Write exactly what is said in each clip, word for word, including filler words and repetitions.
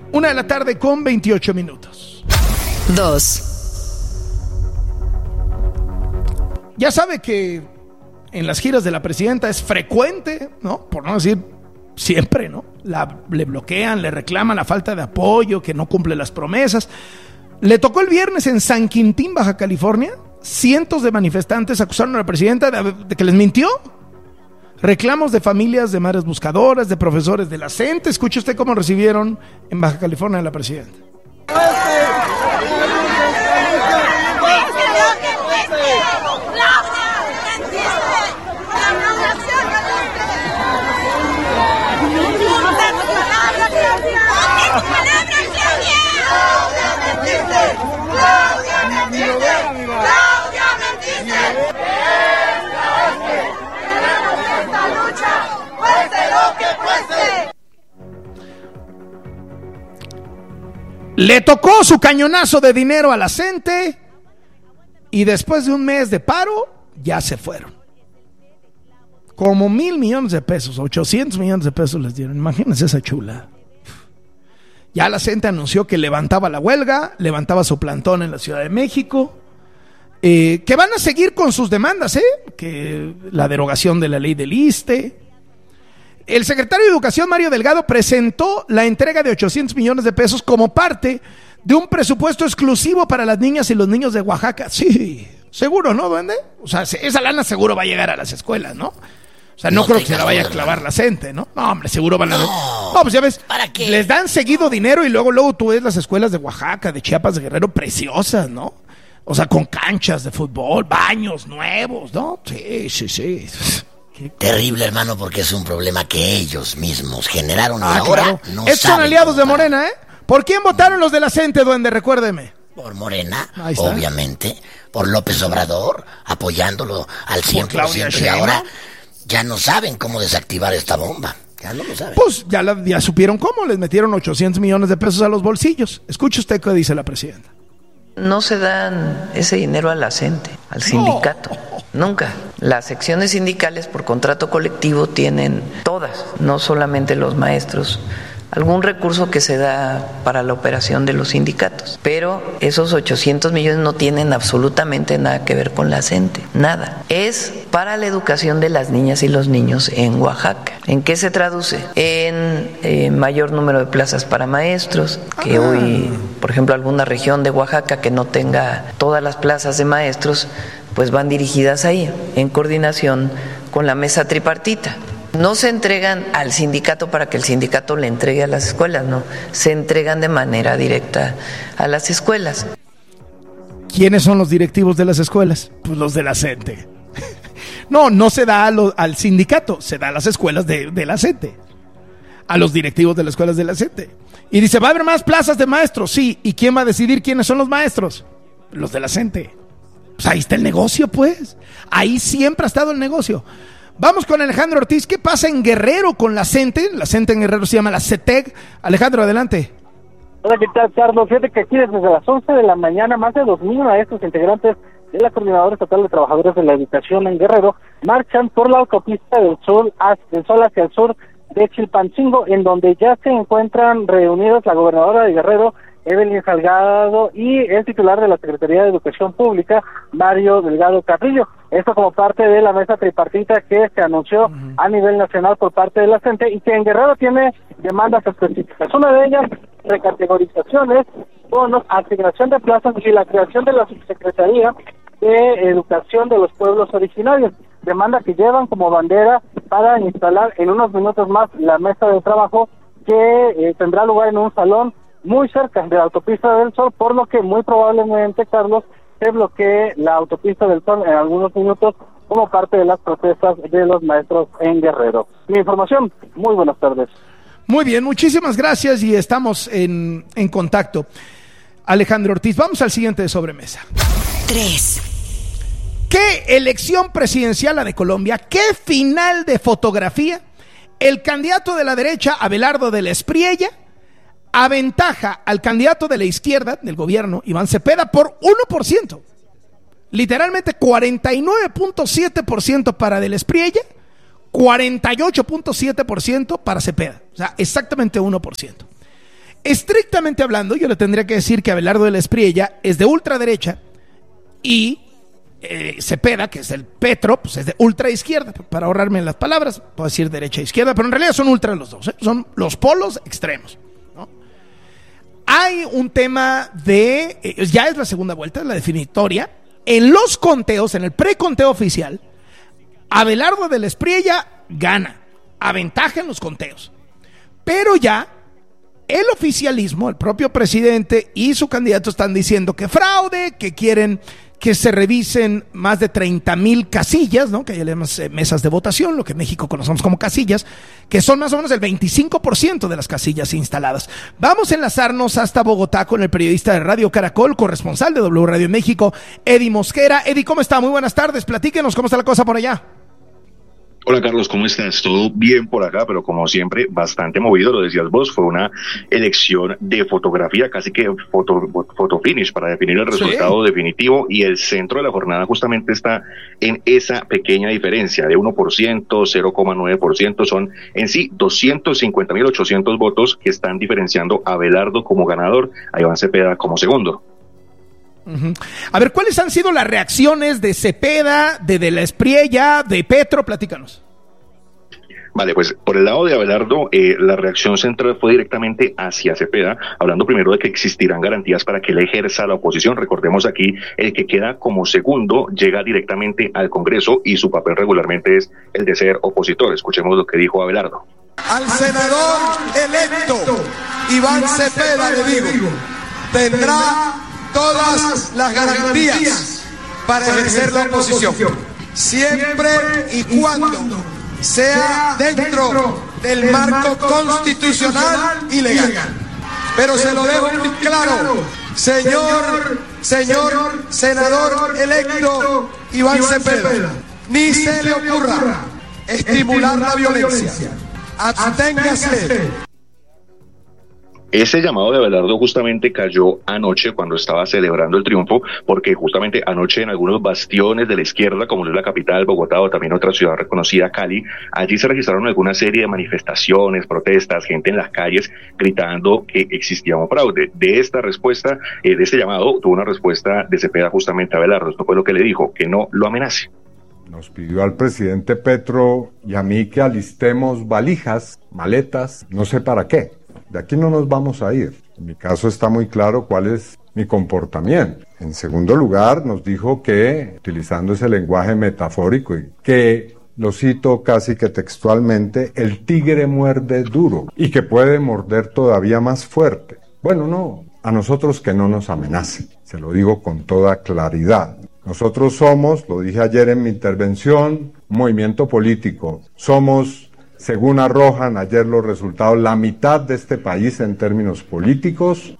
Una de la tarde con veintiocho minutos. Dos. Ya sabe que en las giras de la presidenta es frecuente, ¿no? Por no decir siempre, ¿no? La, le bloquean, le reclaman la falta de apoyo, que no cumple las promesas. Le tocó el viernes en San Quintín, Baja California. Cientos de manifestantes acusaron a la presidenta de, de que les mintió. Reclamos de familias, de madres buscadoras, de profesores de la CENTE. Escuche usted cómo recibieron en Baja California a la presidenta. Le tocó su cañonazo de dinero a la CENTE y después de un mes de paro ya se fueron. Como mil millones de pesos, ochocientos millones de pesos les dieron. Imagínense esa chula. Ya la CENTE anunció que levantaba la huelga, levantaba su plantón en la Ciudad de México, eh, que van a seguir con sus demandas, ¿eh? Que la derogación de la ley del ISSSTE. El secretario de Educación, Mario Delgado, presentó la entrega de ochocientos millones de pesos como parte de un presupuesto exclusivo para las niñas y los niños de Oaxaca. Sí, seguro, ¿no, duende? O sea, esa lana seguro va a llegar a las escuelas, ¿no? O sea, no, no creo que se la vaya a clavar la CENTE, ¿no? No, hombre, seguro van a... No, no pues ya ves, ¿para qué? Les dan seguido dinero y luego, luego tú ves las escuelas de Oaxaca, de Chiapas, de Guerrero, preciosas, ¿no? O sea, con canchas de fútbol, baños nuevos, ¿no? Sí, sí, sí. Terrible, hermano, porque es un problema que ellos mismos generaron y ah, ahora claro. no Estos saben son aliados de para... Morena, ¿eh? ¿Por quién votaron los de la CENTE, duende? Recuérdeme. Por Morena, obviamente. Por López Obrador, apoyándolo al cien por ciento. Y ahora ya no saben cómo desactivar esta bomba. Ya no lo saben. Pues ya, la, ya supieron cómo. Les metieron ochocientos millones de pesos a los bolsillos. Escuche usted qué dice la presidenta. No se dan ese dinero a la CENTE, al sindicato, no. Nunca. Las secciones sindicales por contrato colectivo tienen todas, no solamente los maestros, algún recurso que se da para la operación de los sindicatos. Pero esos ochocientos millones no tienen absolutamente nada que ver con la CENTE, nada. Es para la educación de las niñas y los niños en Oaxaca. ¿En qué se traduce? En eh, mayor número de plazas para maestros, que hoy, por ejemplo, alguna región de Oaxaca que no tenga todas las plazas de maestros, pues van dirigidas ahí, en coordinación con la mesa tripartita. No se entregan al sindicato para que el sindicato le entregue a las escuelas, no, se entregan de manera directa a las escuelas. ¿Quiénes son los directivos de las escuelas? Pues los de la CENTE. No, no se da a lo, al sindicato, se da a las escuelas de, de la CENTE, a los directivos de las escuelas de la CENTE. Y dice, ¿va a haber más plazas de maestros? Sí. ¿Y quién va a decidir quiénes son los maestros? Los de la CENTE. Pues ahí está el negocio, pues. Ahí siempre ha estado el negocio. Vamos con Alejandro Ortiz. ¿Qué pasa en Guerrero con la CENTE? La CENTE en Guerrero se llama la CETEG. Alejandro, adelante. Hola, ¿qué tal, Carlos? Fíjate que aquí desde las once de la mañana, más de dos mil maestros integrantes de la Coordinadora Estatal de Trabajadores de la Educación en Guerrero marchan por la autopista del Sol, del Sol hacia el sur de Chilpancingo, en donde ya se encuentran reunidos la gobernadora de Guerrero, Evelyn Salgado, y el titular de la Secretaría de Educación Pública, Mario Delgado Carrillo. Esto como parte de la mesa tripartita que se anunció uh-huh. a nivel nacional por parte de la CENTE y que en Guerrero tiene demandas específicas. Una de ellas, recategorizaciones, bonos, asignación de plazas y la creación de la Subsecretaría de Educación de los Pueblos Originarios. Demanda que llevan como bandera para instalar en unos minutos más la mesa de trabajo que eh, tendrá lugar en un salón muy cerca de la autopista del Sol, por lo que muy probablemente, Carlos, se bloquee la autopista del Sol en algunos minutos como parte de las protestas de los maestros en Guerrero. Mi información, muy buenas tardes. Muy bien, muchísimas gracias y estamos en, en contacto. Alejandro Ortiz, vamos al siguiente de sobremesa. Tres. ¿Qué elección presidencial la de Colombia? ¿Qué final de fotografía? El candidato de la derecha, Abelardo de la Espriella, aventaja al candidato de la izquierda, del gobierno, Iván Cepeda, por uno por ciento. Literalmente cuarenta y nueve punto siete por ciento para de la Espriella, cuarenta y ocho punto siete por ciento para Cepeda. O sea, exactamente uno por ciento. Estrictamente hablando, yo le tendría que decir que Abelardo de la Espriella es de ultraderecha y eh, Cepeda, que es el Petro, pues es de ultraizquierda. Para ahorrarme las palabras, puedo decir derecha e izquierda, pero en realidad son ultra los dos, ¿eh? Son los polos extremos, ¿no? Hay un tema de, eh, ya es la segunda vuelta, la definitoria. En los conteos, en el preconteo oficial, Abelardo de la Espriella gana, aventaja en los conteos. Pero ya el oficialismo, el propio presidente y su candidato están diciendo que fraude, que quieren que se revisen más de treinta mil casillas, ¿no? Que hay además eh, mesas de votación, lo que en México conocemos como casillas, que son más o menos el veinticinco por ciento de las casillas instaladas. Vamos a enlazarnos hasta Bogotá con el periodista de Radio Caracol, corresponsal de W Radio México, Eddie Mosquera. Eddie, ¿cómo está? Muy buenas tardes, platíquenos, ¿cómo está la cosa por allá? Hola Carlos, ¿cómo estás? Todo bien por acá, pero como siempre, bastante movido, lo decías vos, fue una elección de fotografía, casi que foto, foto finish para definir el resultado sí. definitivo, y el centro de la jornada justamente está en esa pequeña diferencia de uno por ciento, cero coma nueve por ciento, son en sí doscientos cincuenta mil ochocientos votos que están diferenciando a Abelardo como ganador, a Iván Cepeda como segundo. Uh-huh. A ver, ¿cuáles han sido las reacciones de Cepeda, de De la Espriella, de Petro? Platícanos. Vale, pues por el lado de Abelardo, eh, la reacción central fue directamente hacia Cepeda, hablando primero de que existirán garantías para que él ejerza la oposición. Recordemos aquí, el que queda como segundo llega directamente al Congreso y su papel regularmente es el de ser opositor. Escuchemos lo que dijo Abelardo. Al senador electo Iván Cepeda le digo, tendrá todas las garantías para ejercer la oposición, siempre y cuando sea dentro del marco constitucional y legal. Pero se lo dejo muy claro, señor, señor senador electo Iván Cepeda, ni se le ocurra estimular la violencia. Absténgase. Ese llamado de Abelardo justamente cayó anoche cuando estaba celebrando el triunfo, porque justamente anoche en algunos bastiones de la izquierda, como es la capital, Bogotá, o también otra ciudad reconocida, Cali, allí se registraron alguna serie de manifestaciones, protestas, gente en las calles gritando que existía un fraude. De esta respuesta, eh, de este llamado, tuvo una respuesta de Cepeda justamente a Abelardo. Esto fue lo que le dijo, que no lo amenace. Nos pidió al presidente Petro y a mí que alistemos valijas, maletas, no sé para qué. De aquí no nos vamos a ir. En mi caso está muy claro cuál es mi comportamiento. En segundo lugar, nos dijo que, utilizando ese lenguaje metafórico, y que, lo cito casi que textualmente, el tigre muerde duro y que puede morder todavía más fuerte. Bueno, no, a nosotros que no nos amenace. Se lo digo con toda claridad. Nosotros somos, lo dije ayer en mi intervención, un movimiento político. Somos, según arrojan ayer los resultados, la mitad de este país en términos políticos.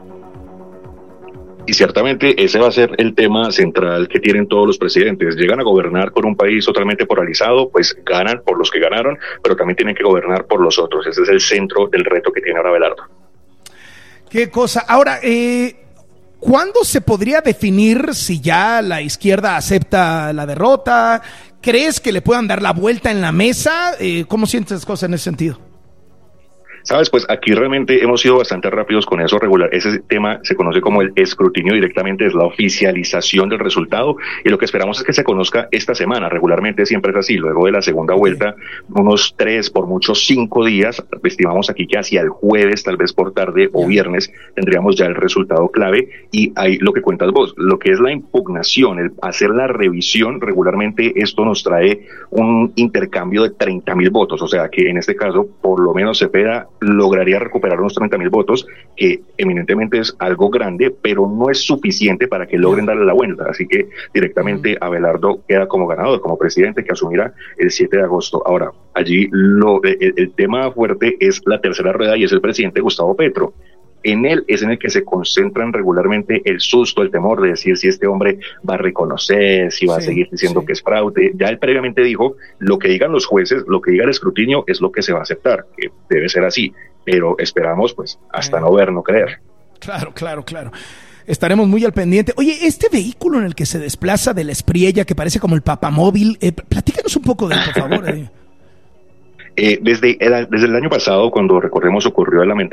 Y ciertamente ese va a ser el tema central que tienen todos los presidentes. Llegan a gobernar con un país totalmente polarizado, pues ganan por los que ganaron, pero también tienen que gobernar por los otros. Ese es el centro del reto que tiene ahora Abelardo. Qué cosa. Ahora, eh... ¿cuándo se podría definir si ya la izquierda acepta la derrota? ¿Crees que le puedan dar la vuelta en la mesa? Eh, ¿Cómo sientes las cosas en ese sentido? Sabes, pues aquí realmente hemos sido bastante rápidos con eso regular. Ese tema se conoce como el escrutinio directamente, es la oficialización del resultado, y lo que esperamos es que se conozca esta semana. Regularmente siempre es así, luego de la segunda vuelta, unos tres, por muchos cinco días, estimamos aquí que hacia el jueves, tal vez por tarde o viernes, tendríamos ya el resultado clave. Y ahí lo que cuentas vos, lo que es la impugnación, el hacer la revisión, regularmente esto nos trae un intercambio de treinta mil votos, o sea que en este caso, por lo menos Cepeda lograría recuperar unos treinta mil votos, que eminentemente es algo grande, pero no es suficiente para que logren darle la vuelta. Así que directamente Abelardo queda como ganador, como presidente, que asumirá el siete de agosto. Ahora, allí lo, el, el tema fuerte es la tercera rueda y es el presidente Gustavo Petro. En él es en el que se concentran regularmente el susto, el temor de decir si este hombre va a reconocer, si va sí, a seguir diciendo sí. que es fraude. Ya él previamente dijo, lo que digan los jueces, lo que diga el escrutinio es lo que se va a aceptar, que debe ser así, pero esperamos pues hasta eh. no ver, no creer. Claro, claro, claro. Estaremos muy al pendiente. Oye, este vehículo en el que se desplaza de la Espriella, que parece como el papamóvil, eh, platícanos un poco de él, por favor. Eh. Eh, desde, el, desde el año pasado, cuando recordemos ocurrió el lamentable